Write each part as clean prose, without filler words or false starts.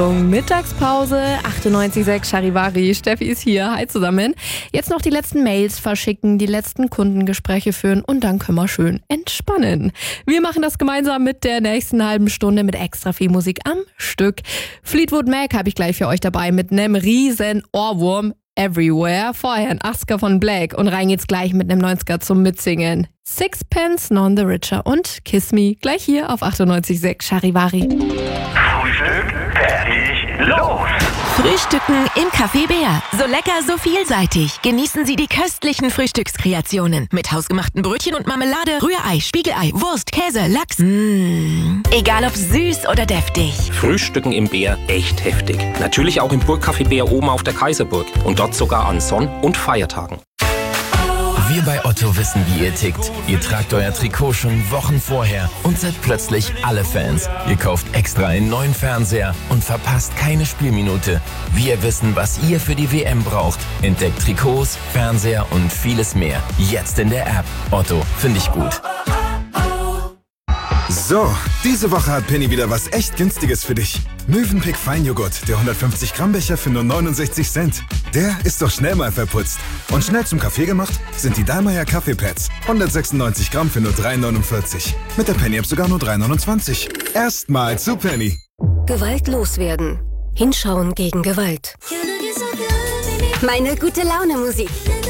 Mittagspause, 98,6 Charivari. Steffi ist hier. Hi zusammen. Jetzt noch die letzten Mails verschicken, die letzten Kundengespräche führen und dann können wir schön entspannen. Wir machen das gemeinsam mit der nächsten halben Stunde mit extra viel Musik am Stück. Fleetwood Mac habe ich gleich für euch dabei mit einem riesen Ohrwurm. Everywhere. Vorher ein 80er von Black und rein geht's gleich mit einem 90er zum Mitsingen. Sixpence None the Richer und Kiss Me gleich hier auf 98,6 Charivari. Frühstück, fertig, los! Frühstücken im Café Bär. So lecker, so vielseitig. Genießen Sie die köstlichen Frühstückskreationen. Mit hausgemachten Brötchen und Marmelade, Rührei, Spiegelei, Wurst, Käse, Lachs. Egal ob süß oder deftig. Frühstücken im Bär echt heftig. Natürlich auch im Burgcafé Bär oben auf der Kaiserburg. Und dort sogar an Sonn- und Feiertagen. Wir bei Otto wissen, wie ihr tickt. Ihr tragt euer Trikot schon Wochen vorher und seid plötzlich alle Fans. Ihr kauft extra einen neuen Fernseher und verpasst keine Spielminute. Wir wissen, was ihr für die WM braucht. Entdeckt Trikots, Fernseher und vieles mehr. Jetzt in der App. Otto, finde ich gut. So, diese Woche hat Penny wieder was echt Günstiges für dich. Mövenpick Feinjoghurt, der 150 Gramm Becher für nur 69 Cent. Der ist doch schnell mal verputzt. Und schnell zum Kaffee gemacht sind die Dallmayr Kaffeepads. 196 Gramm für nur 3,49. Mit der Penny-App sogar nur 3,29. Erstmal zu Penny. Gewalt loswerden. Hinschauen gegen Gewalt. Meine gute Laune Musik.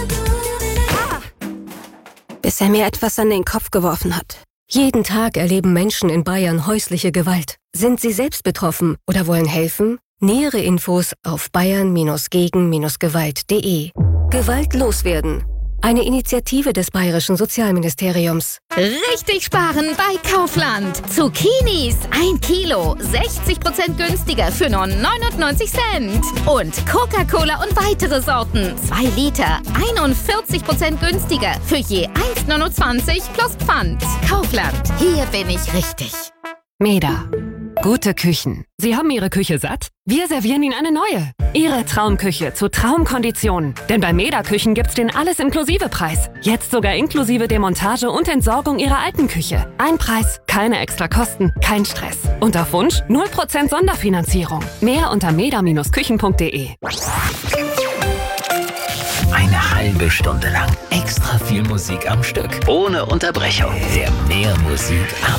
Bis er mir etwas an den Kopf geworfen hat. Jeden Tag erleben Menschen in Bayern häusliche Gewalt. Sind sie selbst betroffen oder wollen helfen? Nähere Infos auf bayern-gegen-gewalt.de. Gewalt loswerden. Eine Initiative des Bayerischen Sozialministeriums. Richtig sparen bei Kaufland. Zucchinis 1 Kilo, 60% günstiger für nur 99 Cent. Und Coca-Cola und weitere Sorten, 2 Liter, 41% günstiger für je 1,29 plus Pfand. Kaufland, hier bin ich richtig. Meda. Gute Küchen. Sie haben Ihre Küche satt? Wir servieren Ihnen eine neue. Ihre Traumküche zu Traumkonditionen. Denn bei Meda Küchen gibt's den Alles-Inklusive-Preis. Jetzt sogar inklusive Demontage und Entsorgung Ihrer alten Küche. Ein Preis, keine extra Kosten, kein Stress. Und auf Wunsch 0% Sonderfinanzierung. Mehr unter meda-küchen.de. Eine halbe Stunde lang extra viel Musik am Stück. Ohne Unterbrechung. Der Mehr Musik am